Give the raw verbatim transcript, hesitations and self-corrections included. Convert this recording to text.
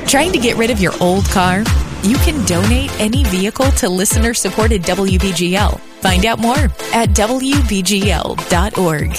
Trying to get rid of your old car? You can donate any vehicle to listener-supported W B G L. Find out more at W B G L dot org.